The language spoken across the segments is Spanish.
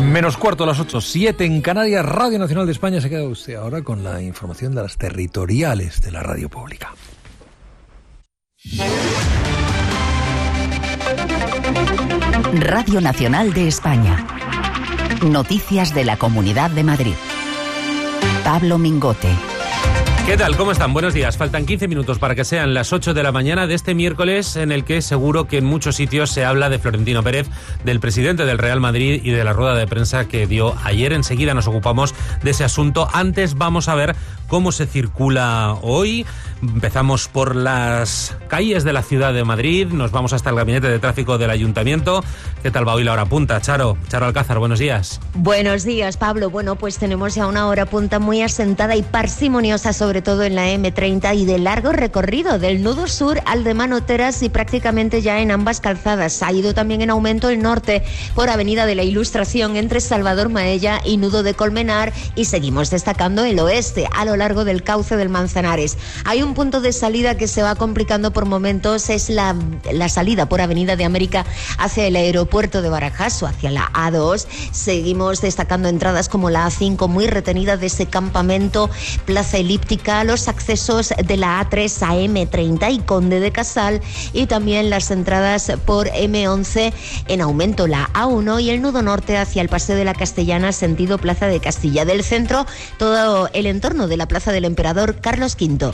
Menos cuarto a las 8:07 en Canarias, Radio Nacional de España. Se queda usted ahora con la información de las territoriales de la radio pública. Radio Nacional de España. Noticias de la Comunidad de Madrid. Pablo Mingote. ¿Qué tal? ¿Cómo están? Buenos días. Faltan 15 minutos para que sean las 8 de la mañana de este miércoles, en el que seguro que en muchos sitios se habla de Florentino Pérez, del presidente del Real Madrid y de la rueda de prensa que dio ayer. Enseguida nos ocupamos de ese asunto. Antes vamos a ver cómo se circula hoy. Empezamos por las calles de la ciudad de Madrid, nos vamos hasta el gabinete de tráfico del Ayuntamiento. ¿Qué tal va hoy la hora punta? Charo Alcázar, buenos días. Buenos días, Pablo. Bueno, pues tenemos ya una hora punta muy asentada y parsimoniosa, sobre todo en la M30, y de largo recorrido del nudo sur al de Manoteras y prácticamente ya en ambas calzadas. Ha ido también en aumento el norte por Avenida de la Ilustración entre Salvador Maella y Nudo de Colmenar, y seguimos destacando el oeste a lo largo del cauce del Manzanares. Hay un punto de salida que se va complicando por momentos, es la salida por Avenida de América hacia el aeropuerto de Barajas o hacia la A2. Seguimos destacando entradas como la A5 muy retenida de ese campamento, Plaza Elíptica, los accesos de la A3 a M30 y Conde de Casal, y también las entradas por M11 en aumento, la A1 y el nudo norte hacia el Paseo de la Castellana sentido Plaza de Castilla. Del centro, todo el entorno de la Plaza del Emperador Carlos V.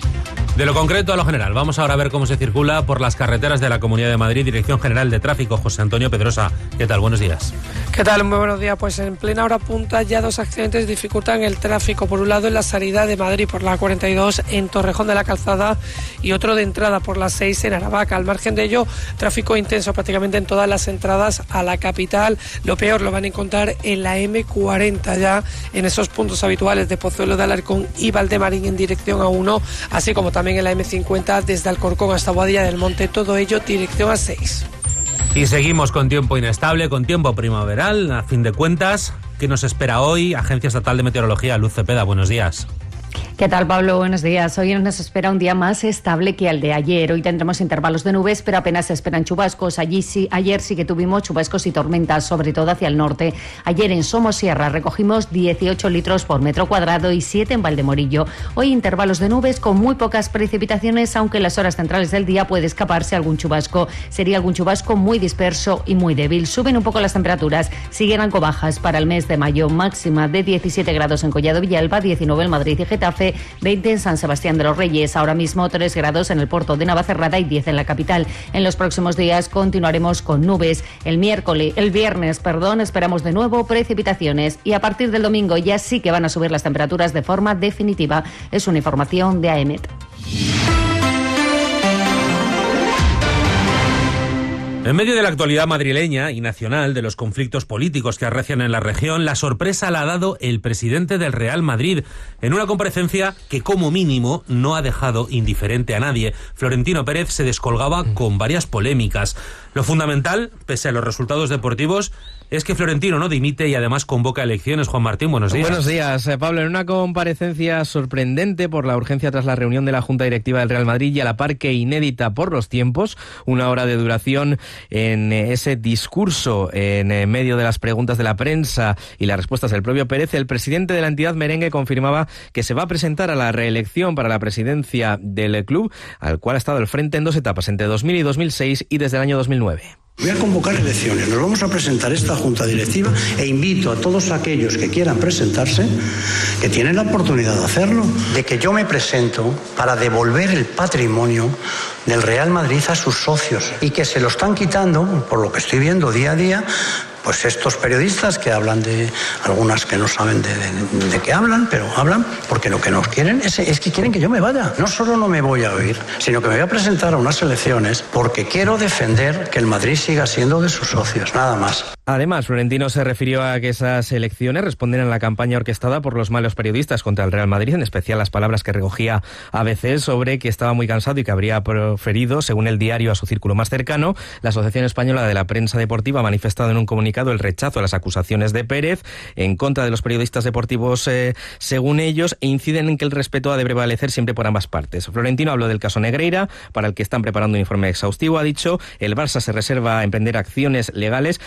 De lo concreto a lo general, vamos ahora a ver cómo se circula por las carreteras de la Comunidad de Madrid. Dirección General de Tráfico, José Antonio Pedrosa. ¿Qué tal? Buenos días. ¿Qué tal? Muy buenos días. Pues en plena hora punta ya dos accidentes dificultan el tráfico. Por un lado, en la salida de Madrid por la 42 en Torrejón de la Calzada, y otro de entrada por la 6 en Aravaca. Al margen de ello, tráfico intenso prácticamente en todas las entradas a la capital. Lo peor lo van a encontrar en la M40, ya en esos puntos habituales de Pozuelo de Alarcón y Valdemarín en dirección a 1, así como también en la M50 desde Alcorcón hasta Boadilla del Monte, todo ello dirección a 6. Y seguimos con tiempo inestable, con tiempo primaveral, a fin de cuentas. ¿Qué nos espera hoy? Agencia Estatal de Meteorología, Luz Cepeda, buenos días. ¿Qué tal, Pablo? Buenos días. Hoy nos espera un día más estable que el de ayer. Hoy tendremos intervalos de nubes, pero apenas se esperan chubascos. Ayer sí que tuvimos chubascos y tormentas, sobre todo hacia el norte. Ayer en Somosierra recogimos 18 litros por metro cuadrado y 7 en Valdemorillo. Hoy intervalos de nubes con muy pocas precipitaciones, aunque en las horas centrales del día puede escaparse algún chubasco. Sería algún chubasco muy disperso y muy débil. Suben un poco las temperaturas, siguen algo bajas para el mes de mayo. Máxima de 17 grados en Collado Villalba, 19 en Madrid y Getafe, 20 en San Sebastián de los Reyes. Ahora mismo 3 grados en el puerto de Navacerrada y 10 en la capital. En los próximos días continuaremos con nubes. El viernes, esperamos de nuevo precipitaciones, y a partir del domingo ya sí que van a subir las temperaturas de forma definitiva. Es una información de AEMET. En medio de la actualidad madrileña y nacional, de los conflictos políticos que arrecian en la región, la sorpresa la ha dado el presidente del Real Madrid en una comparecencia que, como mínimo, no ha dejado indiferente a nadie. Florentino Pérez se descolgaba con varias polémicas. Lo fundamental, pese a los resultados deportivos, es que Florentino no dimite y además convoca elecciones. Juan Martín, buenos días. Buenos días, Pablo. En una comparecencia sorprendente por la urgencia tras la reunión de la Junta Directiva del Real Madrid y a la par que inédita por los tiempos, una hora de duración en ese discurso en medio de las preguntas de la prensa y las respuestas del propio Pérez, el presidente de la entidad merengue confirmaba que se va a presentar a la reelección para la presidencia del club, al cual ha estado al frente en 2 etapas, entre 2000 y 2006 y desde el año 2009. Voy a convocar elecciones, nos vamos a presentar esta Junta Directiva e invito a todos aquellos que quieran presentarse, que tienen la oportunidad de hacerlo, de que yo me presento para devolver el patrimonio del Real Madrid a sus socios y que se lo están quitando, por lo que estoy viendo día a día, pues estos periodistas que hablan de algunas que no saben de qué hablan, pero hablan porque lo que nos quieren es que quieren que yo me vaya. No solo no me voy a oír, sino que me voy a presentar a unas elecciones porque quiero defender que el Madrid siga siendo de sus socios, nada más. Además, Florentino se refirió a que esas elecciones responden a la campaña orquestada por los malos periodistas contra el Real Madrid, en especial las palabras que recogía ABC sobre que estaba muy cansado y que habría proferido, según el diario, a su círculo más cercano. La Asociación Española de la Prensa Deportiva ha manifestado en un comunicado el rechazo a las acusaciones de Pérez en contra de los periodistas deportivos, según ellos, e inciden en que el respeto ha de prevalecer siempre por ambas partes. Florentino habló del caso Negreira, para el que están preparando un informe exhaustivo. Ha dicho, el Barça se reserva a emprender acciones legales, y sobre la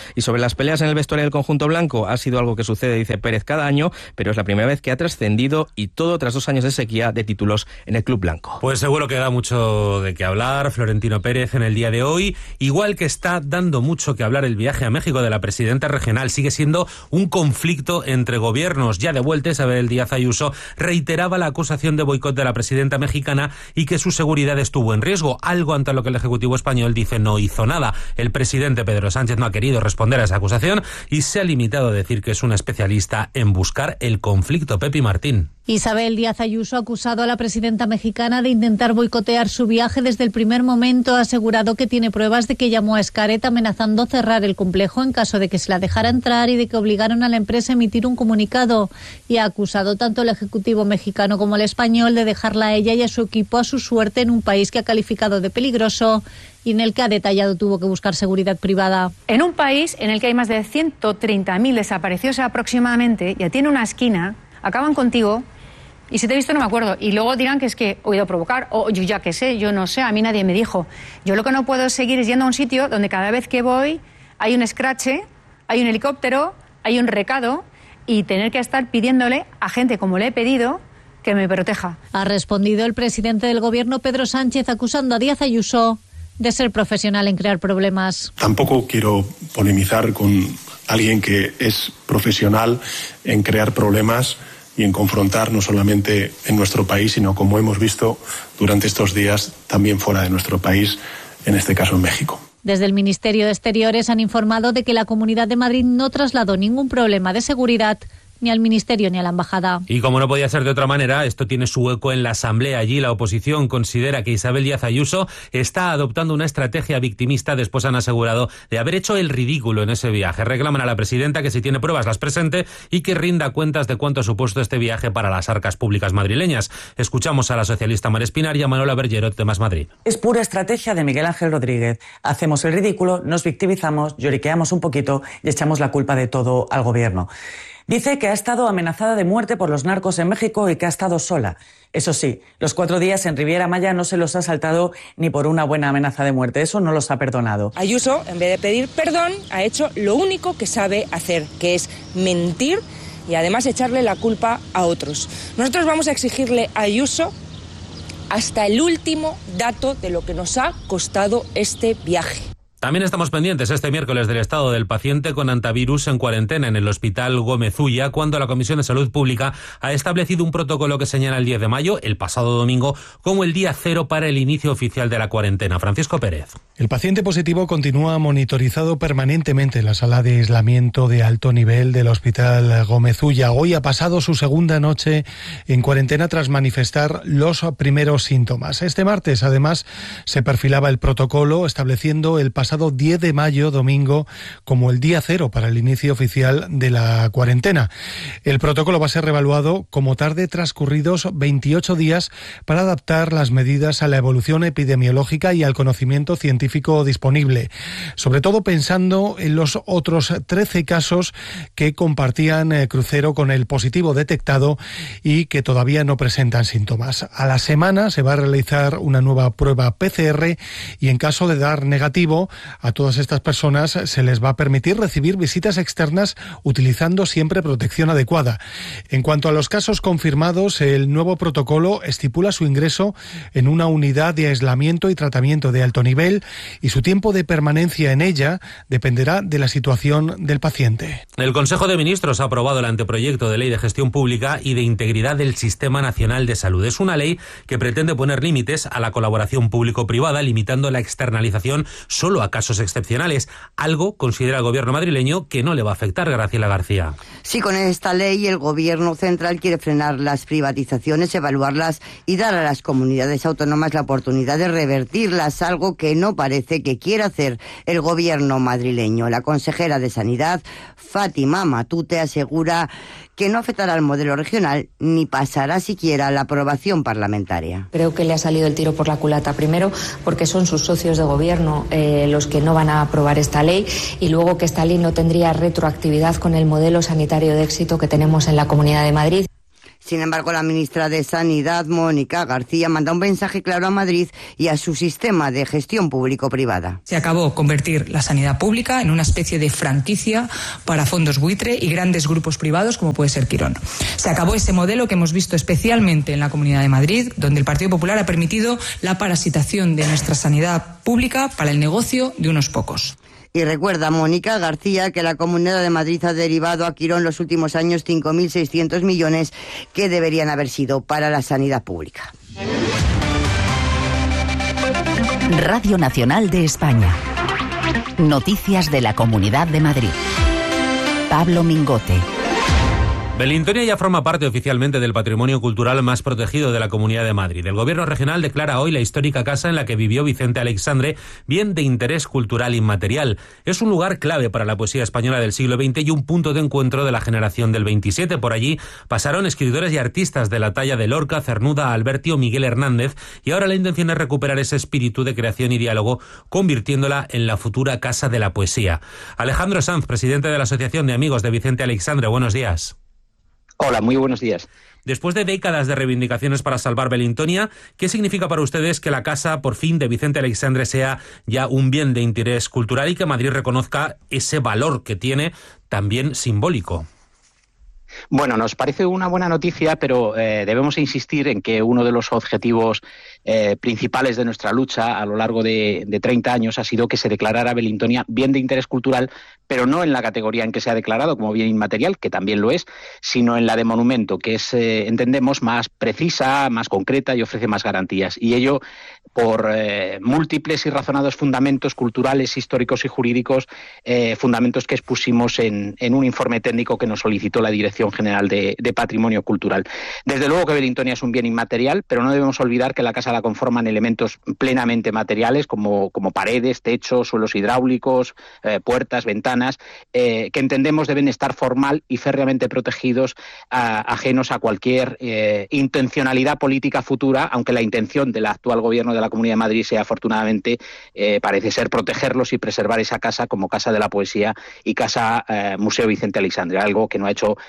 las peleas en el vestuario del conjunto blanco ha sido algo que sucede, dice Pérez, cada año, pero es la primera vez que ha trascendido, y todo tras 2 años de sequía de títulos en el club blanco. Pues seguro que da mucho de qué hablar Florentino Pérez en el día de hoy, igual que está dando mucho que hablar el viaje a México de la presidenta regional. Sigue siendo un conflicto entre gobiernos. Ya de vuelta, Isabel Díaz Ayuso reiteraba la acusación de boicot de la presidenta mexicana y que su seguridad estuvo en riesgo, algo ante lo que el Ejecutivo español dice no hizo nada. El presidente Pedro Sánchez no ha querido responder a esa acusación y se ha limitado a decir que es un especialista en buscar el conflicto. Pepi Martín. Isabel Díaz Ayuso ha acusado a la presidenta mexicana de intentar boicotear su viaje desde el primer momento. Ha asegurado que tiene pruebas de que llamó a Xcaret amenazando cerrar el complejo en caso de que se la dejara entrar y de que obligaron a la empresa a emitir un comunicado. Y ha acusado tanto el Ejecutivo mexicano como el español de dejarla a ella y a su equipo a su suerte en un país que ha calificado de peligroso y en el que ha detallado tuvo que buscar seguridad privada. En un país en el que hay más de 130.000 desaparecidos aproximadamente, ya tiene una esquina, acaban contigo. Y si te he visto no me acuerdo. Y luego dirán que es que he oído provocar, o yo ya qué sé, yo no sé, a mí nadie me dijo. Yo lo que no puedo seguir es yendo a un sitio donde cada vez que voy hay un escrache, hay un helicóptero, hay un recado, y tener que estar pidiéndole a gente como le he pedido que me proteja. Ha respondido el presidente del gobierno, Pedro Sánchez, acusando a Díaz Ayuso de ser profesional en crear problemas. Tampoco quiero polemizar con alguien que es profesional en crear problemas y en confrontar no solamente en nuestro país, sino como hemos visto durante estos días también fuera de nuestro país, en este caso en México. Desde el Ministerio de Exteriores han informado de que la Comunidad de Madrid no trasladó ningún problema de seguridad ni al Ministerio ni a la Embajada. Y como no podía ser de otra manera, esto tiene su eco en la Asamblea. Allí la oposición considera que Isabel Díaz Ayuso está adoptando una estrategia victimista. Después han asegurado de haber hecho el ridículo en ese viaje. Reclaman a la presidenta que si tiene pruebas las presente y que rinda cuentas de cuánto ha supuesto este viaje para las arcas públicas madrileñas. Escuchamos a la socialista Mar Espinar y a Manuela Bergerot de Más Madrid. Es pura estrategia de Miguel Ángel Rodríguez. Hacemos el ridículo, nos victimizamos, lloriqueamos un poquito y echamos la culpa de todo al gobierno. Dice que ha estado amenazada de muerte por los narcos en México y que ha estado sola. Eso sí, los 4 días en Riviera Maya no se los ha saltado ni por una buena amenaza de muerte. Eso no los ha perdonado. Ayuso, en vez de pedir perdón, ha hecho lo único que sabe hacer, que es mentir y además echarle la culpa a otros. Nosotros vamos a exigirle a Ayuso hasta el último dato de lo que nos ha costado este viaje. También estamos pendientes este miércoles del estado del paciente con antivirus en cuarentena en el Hospital Gómez Ulla, cuando la Comisión de Salud Pública ha establecido un protocolo que señala el 10 de mayo, el pasado domingo, como el día cero para el inicio oficial de la cuarentena. Francisco Pérez. El paciente positivo continúa monitorizado permanentemente en la sala de aislamiento de alto nivel del Hospital Gómez Ulla. Hoy ha pasado su segunda noche en cuarentena tras manifestar los primeros síntomas. Este martes, además, se perfilaba el protocolo estableciendo el pasado 10 de mayo, domingo, como el día cero para el inicio oficial de la cuarentena. El protocolo va a ser reevaluado como tarde transcurridos 28 días para adaptar las medidas a la evolución epidemiológica y al conocimiento científico disponible, sobre todo pensando en los otros 13 casos que compartían crucero con el positivo detectado y que todavía no presentan síntomas. A la semana se va a realizar una nueva prueba PCR y en caso de dar negativo, a todas estas personas se les va a permitir recibir visitas externas utilizando siempre protección adecuada. En cuanto a los casos confirmados, el nuevo protocolo estipula su ingreso en una unidad de aislamiento y tratamiento de alto nivel y su tiempo de permanencia en ella dependerá de la situación del paciente. El Consejo de Ministros ha aprobado el anteproyecto de Ley de Gestión Pública y de Integridad del Sistema Nacional de Salud. Es una ley que pretende poner límites a la colaboración público-privada, limitando la externalización solo a casos excepcionales, algo, considera el gobierno madrileño, que no le va a afectar. Graciela García. Sí, con esta ley el gobierno central quiere frenar las privatizaciones, evaluarlas y dar a las comunidades autónomas la oportunidad de revertirlas, algo que no parece que quiera hacer el gobierno madrileño. La consejera de Sanidad, Fátima Matute, asegura que no afectará al modelo regional ni pasará siquiera la aprobación parlamentaria. Creo que le ha salido el tiro por la culata, primero porque son sus socios de gobierno los que no van a aprobar esta ley, y luego que esta ley no tendría retroactividad con el modelo sanitario de éxito que tenemos en la Comunidad de Madrid. Sin embargo, la ministra de Sanidad, Mónica García, manda un mensaje claro a Madrid y a su sistema de gestión público-privada. Se acabó convertir la sanidad pública en una especie de franquicia para fondos buitre y grandes grupos privados como puede ser Quirón. Se acabó ese modelo que hemos visto especialmente en la Comunidad de Madrid, donde el Partido Popular ha permitido la parasitación de nuestra sanidad pública para el negocio de unos pocos. Y recuerda Mónica García que la Comunidad de Madrid ha derivado a Quirón los últimos años 5.600 millones que deberían haber sido para la sanidad pública. Radio Nacional de España. Noticias de la Comunidad de Madrid. Pablo Mingote. Belintonia ya forma parte oficialmente del patrimonio cultural más protegido de la Comunidad de Madrid. El Gobierno regional declara hoy la histórica casa en la que vivió Vicente Aleixandre bien de interés cultural inmaterial. Es un lugar clave para la poesía española del siglo XX y un punto de encuentro de la generación del 27. Por allí pasaron escritores y artistas de la talla de Lorca, Cernuda, Alberti o Miguel Hernández, y ahora la intención es recuperar ese espíritu de creación y diálogo, convirtiéndola en la futura Casa de la Poesía. Alejandro Sanz, presidente de la Asociación de Amigos de Vicente Aleixandre, buenos días. Hola, muy buenos días. Después de décadas de reivindicaciones para salvar Belintonia, ¿qué significa para ustedes que la casa, por fin, de Vicente Aleixandre sea ya un bien de interés cultural y que Madrid reconozca ese valor que tiene, también simbólico? Bueno, nos parece una buena noticia, pero debemos insistir en que uno de los objetivos principales de nuestra lucha a lo largo de 30 años ha sido que se declarara Belintonia bien de interés cultural, pero no en la categoría en que se ha declarado como bien inmaterial, que también lo es, sino en la de monumento, que es, entendemos, más precisa, más concreta y ofrece más garantías. Y ello por múltiples y razonados fundamentos culturales, históricos y jurídicos, fundamentos que expusimos en un informe técnico que nos solicitó la Dirección General de Patrimonio Cultural. Desde luego que Belintonia es un bien inmaterial, pero no debemos olvidar que la casa la conforman elementos plenamente materiales como paredes, techos, suelos hidráulicos, puertas, ventanas, que entendemos deben estar formal y férreamente protegidos, ajenos a cualquier intencionalidad política futura, aunque la intención del actual gobierno de la Comunidad de Madrid sea, afortunadamente, parece ser protegerlos y preservar esa casa como Casa de la Poesía y Casa Museo Vicente Aleixandre, algo que no ha hecho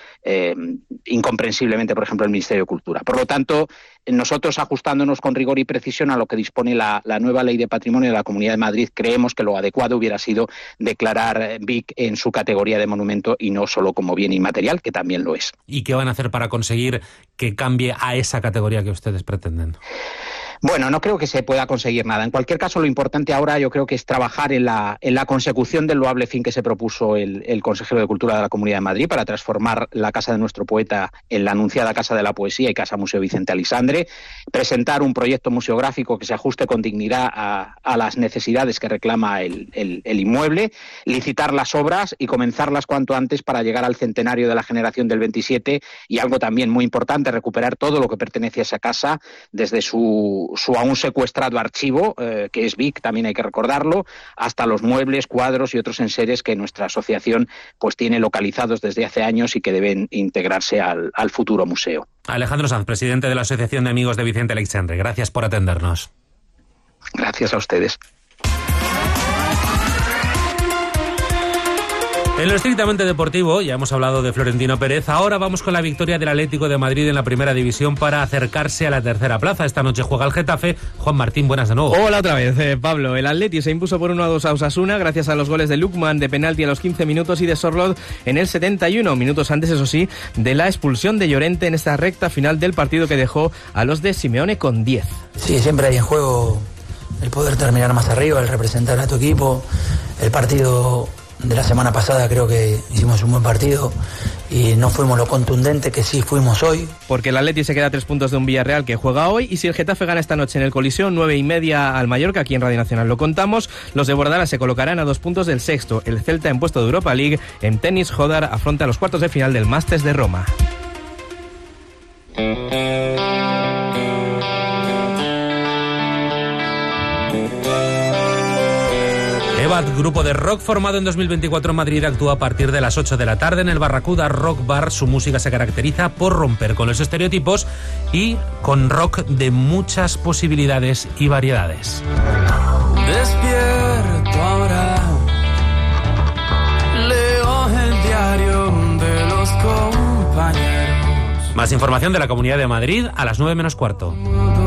incomprensiblemente, por ejemplo, el Ministerio de Cultura. Por lo tanto, nosotros, ajustándonos con rigor y precisión a lo que dispone la nueva Ley de Patrimonio de la Comunidad de Madrid, creemos que lo adecuado hubiera sido declarar Vic en su categoría de monumento y no solo como bien inmaterial, que también lo es. ¿Y qué van a hacer para conseguir que cambie a esa categoría que ustedes pretenden? Bueno, no creo que se pueda conseguir nada. En cualquier caso, lo importante ahora yo creo que es trabajar en la consecución del loable fin que se propuso el consejero de Cultura de la Comunidad de Madrid para transformar la casa de nuestro poeta en la anunciada Casa de la Poesía y Casa Museo Vicente Aleixandre, presentar un proyecto museográfico que se ajuste con dignidad a las necesidades que reclama el inmueble, licitar las obras y comenzarlas cuanto antes para llegar al centenario de la generación del 27 y algo también muy importante, recuperar todo lo que pertenece a esa casa desde su aún secuestrado archivo, que es Vic, también hay que recordarlo, hasta los muebles, cuadros y otros enseres que nuestra asociación pues tiene localizados desde hace años y que deben integrarse al futuro museo. Alejandro Sanz, presidente de la Asociación de Amigos de Vicente Aleixandre, gracias por atendernos. Gracias a ustedes. En lo estrictamente deportivo, ya hemos hablado de Florentino Pérez, ahora vamos con la victoria del Atlético de Madrid en la primera división para acercarse a la tercera plaza. Esta noche juega el Getafe. Juan Martín, buenas de nuevo. Hola otra vez, Pablo. El Atleti se impuso por 1-2 a Osasuna gracias a los goles de Lukman de penalti a los 15 minutos y de Sorloth en el 71, minutos antes, eso sí, de la expulsión de Llorente en esta recta final del partido que dejó a los de Simeone con 10. Sí, siempre hay en juego el poder terminar más arriba, el representar a tu equipo. El partido de la semana pasada creo que hicimos un buen partido y no fuimos lo contundente que sí fuimos hoy. Porque el Atleti se queda a 3 puntos de un Villarreal que juega hoy, y si el Getafe gana esta noche en el Coliseo, 9:30 al Mallorca, aquí en Radio Nacional lo contamos, los de Bordala se colocarán a 2 puntos del sexto. El Celta, en puesto de Europa League. En tenis, Jodar afronta los cuartos de final del Masters de Roma. EVAD, grupo de rock formado en 2024 en Madrid, actúa a partir de las 8 de la tarde en el Barracuda Rock Bar. Su música se caracteriza por romper con los estereotipos y con rock de muchas posibilidades y variedades. Despierto ahora, leo el diario de los compañeros. Más información de la Comunidad de Madrid a las 9 menos cuarto.